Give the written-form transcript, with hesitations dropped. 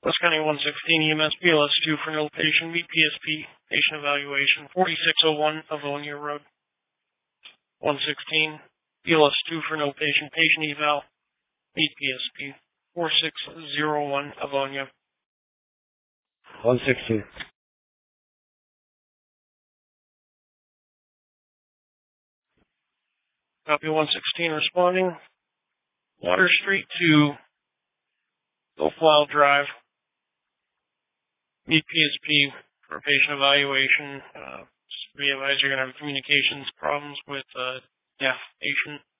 West County 116 EMS BLS2 for no patient. Meet PSP. Patient evaluation. 4601 Avonia Road. 116 BLS2 for no patient. Patient eval. Meet PSP. 4601 Avonia. 116. Copy 116 responding. Water Street to Gulfwell Drive. Meet PSP for patient evaluation. Be advised you're going to have communications problems with deaf patient.